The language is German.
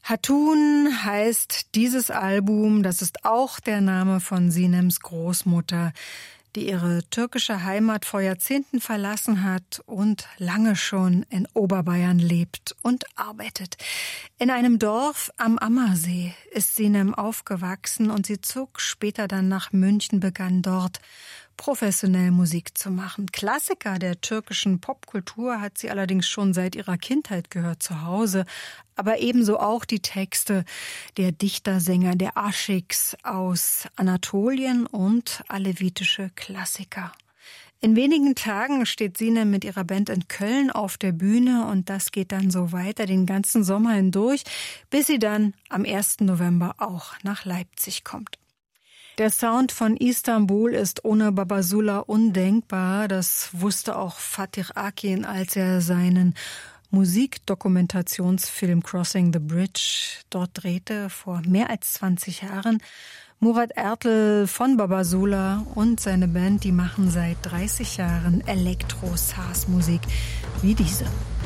Hatun heißt dieses Album, das ist auch der Name von Sinems Großmutter, die ihre türkische Heimat vor Jahrzehnten verlassen hat und lange schon in Oberbayern lebt und arbeitet. In einem Dorf am Ammersee ist Sinem aufgewachsen und sie zog später dann nach München, begann dort professionell Musik zu machen. Klassiker der türkischen Popkultur hat sie allerdings schon seit ihrer Kindheit gehört zu Hause, aber ebenso auch die Texte der Dichtersänger der Aşıks aus Anatolien und alevitische Klassiker. In wenigen Tagen steht Sinem mit ihrer Band in Köln auf der Bühne und das geht dann so weiter den ganzen Sommer hindurch, bis sie dann am 1. November auch nach Leipzig kommt. Der Sound von Istanbul ist ohne Babasula undenkbar. Das wusste auch Fatih Akin, als er seinen Musikdokumentationsfilm Crossing the Bridge dort drehte, vor mehr als 20 Jahren. Murat Ertel von Babasula und seine Band, die machen seit 30 Jahren Elektro-Saz-Musik wie diese.